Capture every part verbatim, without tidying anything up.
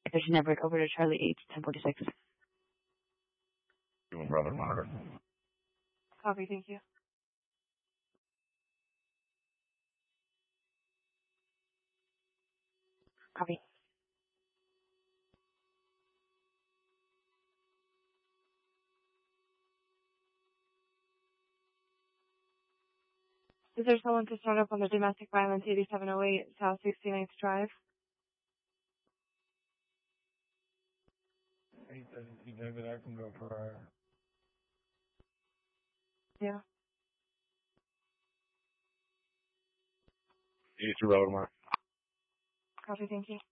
Station Everett over to Charlie eight, ten forty-six. Doing brother monitor. Copy, thank you. Copy. Is there someone to start up on the domestic violence eighty-seven oh eight South sixty-ninth Drive? He said he David, I can go for uh Yeah. eighty-two brother monitor. Copy, thank you.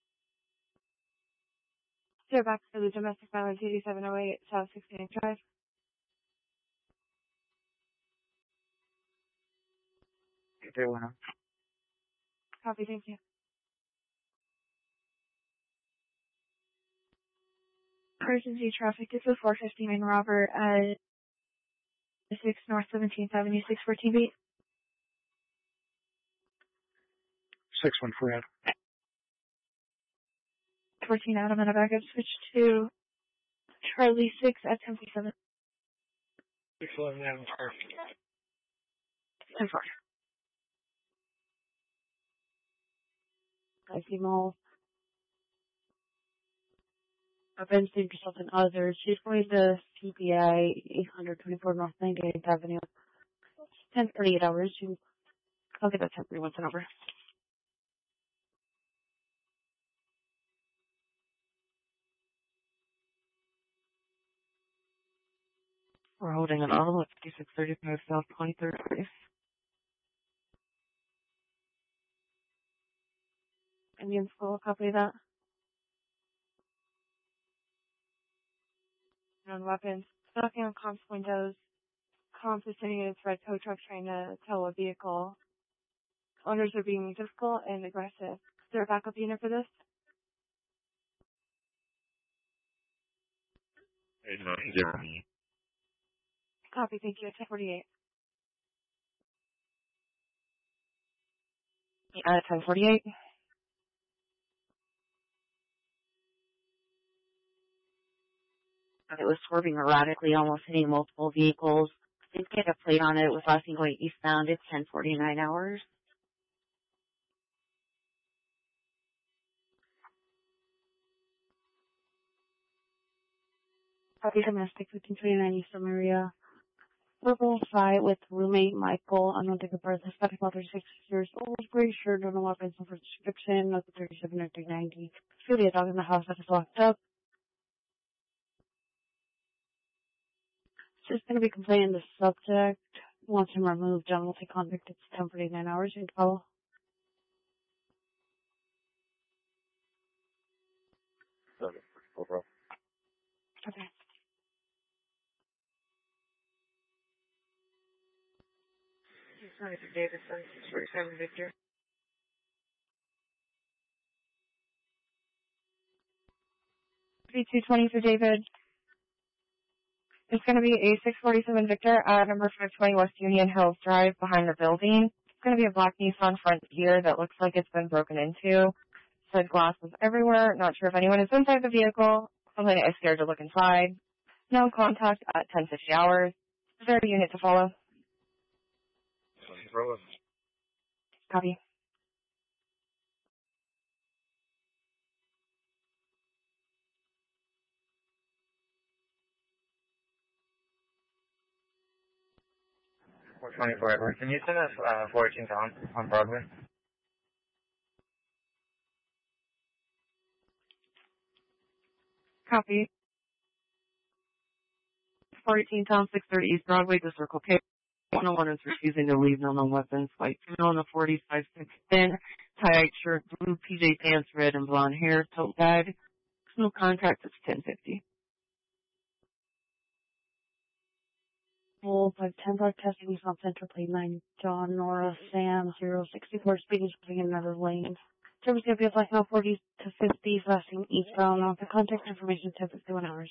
Sir, back to the domestic violence eighty-seven oh eight South sixty-ninth Drive. eighty-two one. Copy, thank you. Emergency traffic. This is four fifty-nine Robert at six North seventeenth Avenue, six fourteen beat. six one four. fourteen Adam and a backup switch to Charlie six at ten forty-seven. six eleven Adam Park. ten four. I see Mall. Events named yourself and others. She's going to C P I eight twenty-four North ninety-eighth Avenue. ten thirty-eight hours. You, I'll get that ten thirty-one sent over. We're holding an auto at fifty-six thirty-five South twenty-third Street. Indian School, copy that. On weapons. Knocking on comps windows. Comp is sitting in its red tow truck trying to tow a vehicle. Owners are being difficult and aggressive. Is there a backup unit for this? eight nine zero. Copy, thank you. ten forty-eight. Uh, ten forty-eight. It was swerving erratically, almost hitting multiple vehicles. Didn't get a plate on it. It was last thing going eastbound. It's ten forty-nine hours. Copy, domestic fifteen twenty-nine Eastern Maria. Purple fight with roommate Michael, unknown date of birth, Hispanic, thirty-six years old, gray shirt, no weapons, no prescription, no thirty-seven or three ninety. Truly a dog in the house that is locked up. Just going to be complaining the subject wants him removed. John will take contact. It's ten forty-nine hours. You can call. Okay. No problem. Okay. Sorry for Davis, six forty-seven Victor. two twenty for David. It's going to be a six forty-seven Victor at number five twenty West Union Hills Drive behind the building. It's going to be a black Nissan Frontier that looks like it's been broken into. Said glass is everywhere. Not sure if anyone is inside the vehicle. Something is scared to look inside. No contact at ten fifty hours. Is there a unit to follow? Copy. four twenty-four Edward. Can you send us uh, fourteen pounds on Broadway? Copy. fourteen Town six thirty East Broadway to Circle K. one oh one is refusing to leave. No known weapons. White female in a forty-five six thin. Tie-white shirt, blue P J pants, red and blonde hair, tote bag. No contact. It's ten fifty. Full five ten Park testing is on Central Plate nine. John, Nora, Sam, zero sixty-four speed is moving in another lane. Service going to be like now forty to fifty, flashing eastbound. On the contact information, ten fifty-one hours.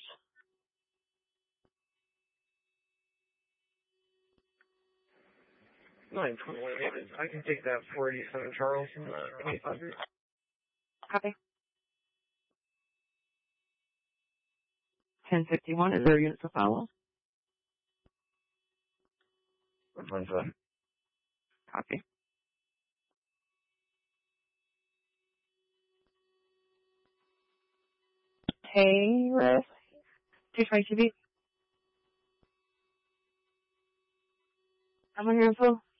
nine twenty-one. I can take that four eighty-seven Charles from uh, twenty-five. Copy. ten fifty-one. Is there a unit to follow? One seven. Copy. Hey, Risk. two twenty-two B. I'm on your info.